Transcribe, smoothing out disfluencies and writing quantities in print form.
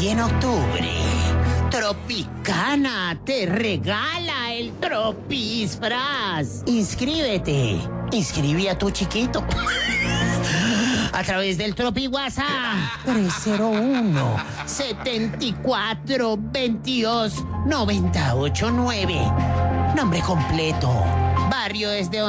Y en octubre, Tropicana te regala el Tropisfraz. Inscríbete. Inscribí a tu chiquito. A través del Tropi WhatsApp 301-7422-989. Nombre completo. Barrio desde